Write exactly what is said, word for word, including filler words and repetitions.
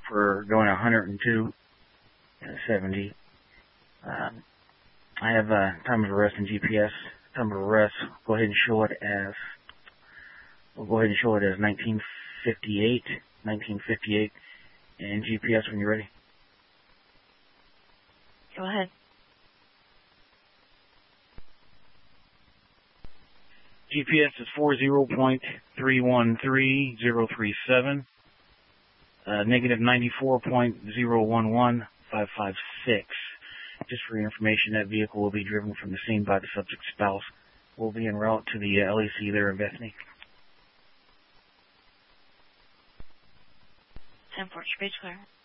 for going one hundred two seventy. Um, I have uh, time of arrest and G P S. Time of arrest, go ahead and show it as, we'll go ahead and show it as nineteen fifty-eight, nineteen fifty-eight, and G P S when you're ready. Go ahead. G P S is four zero point three one three zero three seven, uh, negative ninety-four point zero one one five five six. Just for your information, that vehicle will be driven from the scene by the subject's spouse. We'll be en route to the uh, L A C there in Bethany. ten four, speech clear.